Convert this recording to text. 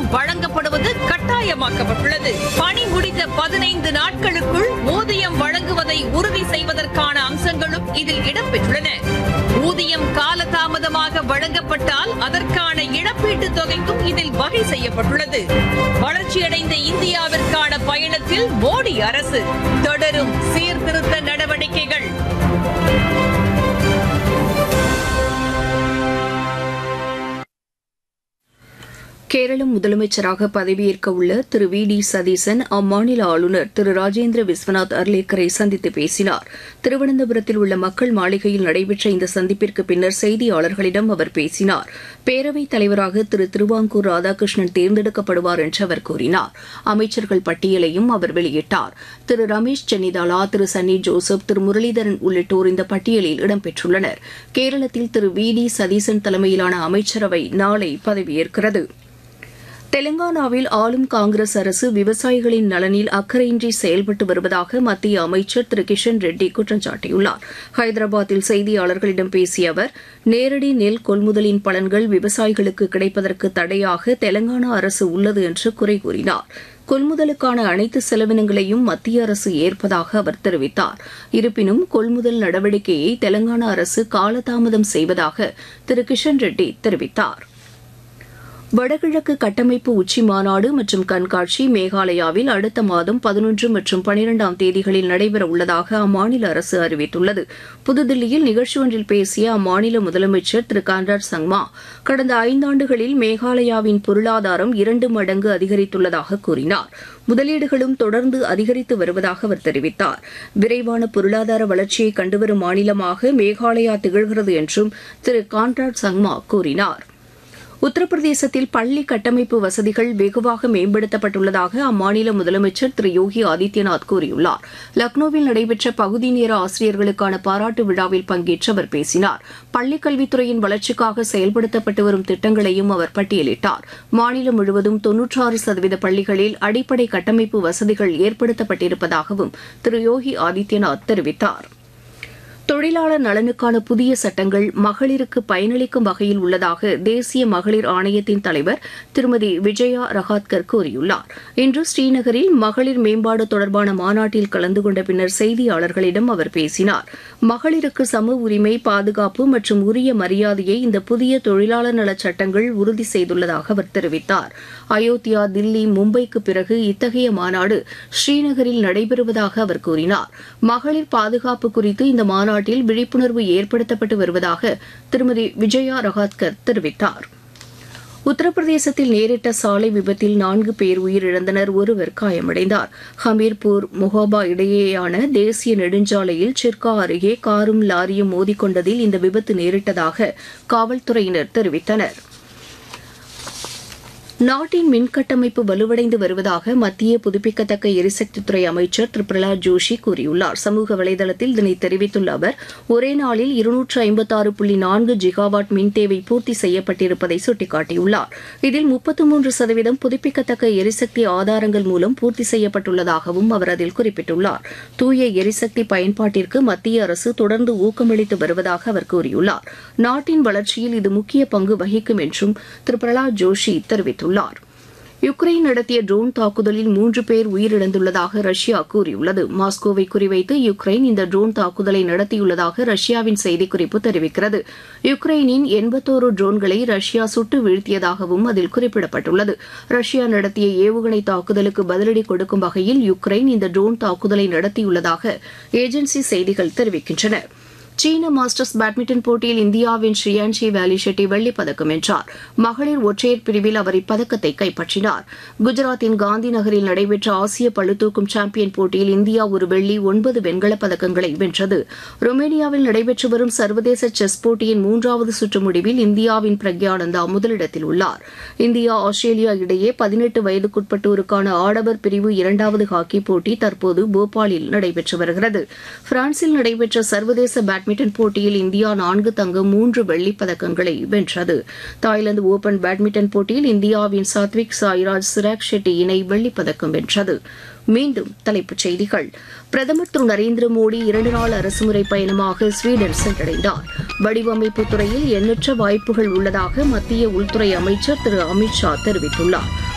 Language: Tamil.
வழங்கப்படுவது கட்டாயமாக்கப்பட்டுள்ளது. பணி முடிந்த 15 நாட்களுக்குள் ஊதியம் வழங்குவதை உறுதி செய்வதற்கான அம்சங்களும் இதில் இடம்பெற்றுள்ளன. ஊதியம் காலதாமதமாக வழங்கப்பட்டால் அதற்கான இழப்பீட்டுத் தொகைக்கும் இதில் வகை செய்யப்பட்டுள்ளது. வளர்ச்சியடைந்த இந்தியாவிற்கான பயணத்தில் மோடி அரசு தொடரும் சீர்திருத்த நடவடிக்கைகள். கேரள முதலமைச்சராக பதவியேற்க உள்ள திரு வி டி சதீசன் அம்மாநில ஆளுநர் திரு ராஜேந்திர விஸ்வநாத் அர்லேக்கரை சந்தித்து பேசினார். திருவனந்தபுரத்தில் உள்ள மக்கள் மாளிகையில் நடைபெற்ற இந்த சந்திப்பிற்கு பின்னர் செய்தியாளர்களிடம் அவர் பேசினார். பேரவைத் தலைவராக திரு திருவாங்கூர் ராதாகிருஷ்ணன் தேர்ந்தெடுக்கப்படுவார் என்று அவர் கூறினார். அமைச்சர்கள் பட்டியலையும் அவர் வெளியிட்டார். திரு ரமேஷ் சென்னிதாலா, திரு சன்னி ஜோசப், திரு முரளிதரன் உள்ளிட்டோர் இந்த பட்டியலில் இடம்பெற்றுள்ளனர். கேரளத்தில் திரு வி டி சதீசன் தலைமையிலான அமைச்சரவை நாளை பதவியேற்கிறது. தெலங்கானாவில் ஆளும் காங்கிரஸ் அரசு விவசாயிகளின் நலனில் அக்கறையின்றி செயல்பட்டு வருவதாக மத்திய அமைச்சர் திரு கிஷன் ரெட்டி குற்றம் சாட்டியுள்ளார். ஹைதராபாத்தில் செய்தியாளர்களிடம் பேசிய அவர், நேரடி நெல் கொள்முதலின் பலன்கள் விவசாயிகளுக்கு கிடைப்பதற்கு தடையாக தெலங்கானா அரசு உள்ளது என்று குறை கூறினார். கொள்முதலுக்கான அனைத்து செலவினங்களையும் மத்திய அரசு ஏற்பதாக அவர் தெரிவித்தார். இருப்பினும் கொள்முதல் நடவடிக்கையை தெலங்கானா அரசு காலதாமதம் செய்வதாக திரு கிஷன் ரெட்டி தெரிவித்தார். வடகிழக்கு கட்டமைப்பு உச்சி மாநாடு மற்றும் கண்காட்சி மேகாலயாவில் அடுத்த மாதம் 11 மற்றும் 12ஆம் தேதிகளில் நடைபெற உள்ளதாக அம்மாநில அரசு அறிவித்துள்ளது. புதுதில்லியில் நிகழ்ச்சி ஒன்றில் பேசிய அம்மாநில முதலமைச்சர் திரு கான்ராட் சங்மா, கடந்த 5 ஆண்டுகளில் மேகாலயாவின் பொருளாதாரம் 2 மடங்கு அதிகரித்துள்ளதாக கூறினார். முதலீடுகளும் தொடர்ந்து அதிகரித்து வருவதாக அவர் தெரிவித்தார். விரைவான பொருளாதார வளர்ச்சியை கண்டுவரும் மாநிலமாக மேகாலயா திகழ்கிறது என்றும் திரு கான்ராட் சங்மா கூறினார். உத்தரப்பிரதேசத்தில் பள்ளி கட்டமைப்பு வசதிகள் வெகுவாக மேம்படுத்தப்பட்டுள்ளதாக அம்மாநில முதலமைச்சர் திரு யோகி ஆதித்யநாத் கூறியுள்ளார். லக்னோவில் நடைபெற்ற பகுதி நேர ஆசிரியர்களுக்கான பாராட்டு விழாவில் பங்கேற்று அவர் பேசினார். பள்ளிக் கல்வித்துறையின் வளர்ச்சிக்காக செயல்படுத்தப்பட்டு வரும் திட்டங்களையும் அவர் பட்டியலிட்டார். மாநிலம் முழுவதும் 96% பள்ளிகளில் அடிப்படை கட்டமைப்பு வசதிகள் ஏற்படுத்தப்பட்டிருப்பதாகவும் திரு யோகி ஆதித்யநாத் தெரிவித்தார். தொழிலாளர் நலனுக்கான புதிய சட்டங்கள் மகளிருக்கு பயனளிக்கும் வகையில் உள்ளதாக தேசிய மகளிர் ஆணையத்தின் தலைவர் திருமதி விஜயா ரஹாத்கர் கூறியுள்ளார். இன்று ஸ்ரீநகரில் மகளிர் மேம்பாடு தொடர்பான மாநாட்டில் கலந்து கொண்ட பின்னர் செய்தியாளர்களிடம் அவர் பேசினார். மகளிருக்கு சம உரிமை, பாதுகாப்பு மற்றும் உரிய மரியாதையை இந்த புதிய தொழிலாளர் நலச் சட்டங்கள் உறுதி செய்துள்ளதாக அவர் தெரிவித்தார். அயோத்தியா, தில்லி, மும்பைக்கு பிறகு இத்தகைய மாநாடு ஸ்ரீநகரில் நடைபெறுவதாக அவர் கூறினார். மகளிர் பாதுகாப்பு குறித்து இந்த மாநாட்டில் விழிப்புணர்வு ஏற்படுத்தப்பட்டு வருவதாக திருமதி விஜயா ரஹாத்கர் தெரிவித்தார். உத்தரப்பிரதேசத்தில் நேரிட்ட சாலை விபத்தில் 4 பேர் உயிரிழந்தனர், ஒருவர் காயமடைந்தார். ஹமீர்பூர் மொஹாபா இடையேயான தேசிய நெடுஞ்சாலையில் சிர்கா அருகே காரும் லாரியும் மோதிக்கொண்டதில் இந்த விபத்து நேரிட்டதாக காவல்துறையினர் தெரிவித்தனர். நாட்டின் மின்கட்டமைப்பு வலுவடைந்து வருவதாக மத்திய புதுப்பிக்கத்தக்க எரிசக்தித்துறை அமைச்சர் திரு பிரகலாத் ஜோஷி கூறியுள்ளார். சமூக வலைதளத்தில் இதனை தெரிவித்துள்ள அவர், ஒரே நாளில் 256.4 ஜிகாவாட் மின் தேவை பூர்த்தி செய்யப்பட்டிருப்பதை சுட்டிக்காட்டியுள்ளார். இதில் 33% புதுப்பிக்கத்தக்க எரிசக்தி ஆதாரங்கள் மூலம் பூர்த்தி செய்யப்பட்டுள்ளதாகவும் அவர் அதில் குறிப்பிட்டுள்ளார். தூய எரிசக்தி பயன்பாட்டிற்கு மத்திய அரசு தொடர்ந்து ஊக்கமளித்து வருவதாக அவர் கூறியுள்ளார். நாட்டின் வளர்ச்சியில் இது முக்கிய பங்கு வகிக்கும் என்றும் திரு பிரகலாத் ஜோஷி தெரிவித்துள்ளார். யுக்ரைன் நடத்திய ட்ரோன் தாக்குதலில் 3 பேர் உயிரிழந்துள்ளதாக ரஷ்யா கூறியுள்ளது. மாஸ்கோவை குறிவைத்து யுக்ரைன் இந்த ட்ரோன் தாக்குதலை நடத்தியுள்ளதாக ரஷ்யாவின் செய்திக்குறிப்பு தெரிவிக்கிறது. யுக்ரைனின் 81 ட்ரோன்களை ரஷ்யா சுட்டு வீழ்த்தியதாகவும் அதில் குறிப்பிடப்பட்டுள்ளது. ரஷ்யா நடத்திய ஏவுகணை தாக்குதலுக்கு பதிலடி கொடுக்கும் வகையில் யுக்ரைன் இந்த ட்ரோன் தாக்குதலை நடத்தியுள்ளதாக ஏஜென்சி செய்திகள் தெரிவிக்கின்றன. சீன மாஸ்டர்ஸ் பேட்மிண்டன் போட்டியில் இந்தியாவின் ஸ்ரீயான்ஷி வேலி ஷெட்டி வெள்ளிப் பதக்கம் வென்றார். மகளிர் ஒற்றையர் பிரிவில் அவர் இப்பதக்கத்தை கைப்பற்றினார். குஜராத்தின் காந்தி நகரில் நடைபெற்ற ஆசிய பளுதூக்கும் சாம்பியன் போட்டியில் இந்தியா ஒரு வெள்ளி 9 வெண்கலப் பதக்கங்களை வென்றது. ருமேனியாவில் நடைபெற்று வரும் சர்வதேச செஸ் போட்டியின் 3வது சுற்று முடிவில் இந்தியாவின் பிரக்யானந்தா முதலிடத்தில் உள்ளார். இந்தியா ஆஸ்திரேலியா இடையே 18 வயதுக்குட்பட்டோருக்கான ஆடவர் பிரிவு 2வது ஹாக்கி போட்டி தற்போது போபாலில் நடைபெற்று வருகிறது. பிரான்சில் நடைபெற்ற சர்வதேச பேட்மிண்டன் போட்டியில் இந்தியா 4 தங்கம் 3 வெள்ளிப் பதக்கங்களை வென்றது. தாய்லாந்து ஓபன் பேட்மிண்டன் போட்டியில் இந்தியாவின் சாத்விக் சாய்ராஜ் சிராக் ஷெட்டி இணை வெள்ளிப் பதக்கம் வென்றது. மீண்டும் தலைப்புச் செய்திகள். பிரதமர் திரு நரேந்திர மோடி 2 நாள் அரசுமுறை பயணமாக ஸ்வீடன் சென்றடைந்தார். வடிவமைப்பு துறையில் எண்ணற்ற வாய்ப்புகள் உள்ளதாக மத்திய உள்துறை அமைச்சர் திரு அமித் ஷா தெரிவித்துள்ளார்.